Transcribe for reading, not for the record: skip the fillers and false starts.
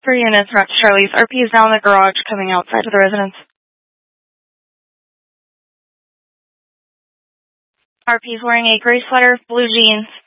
3 units, Route to Charlie's. RP is now in the garage coming outside of the residence. RP is wearing a gray sweater, blue jeans,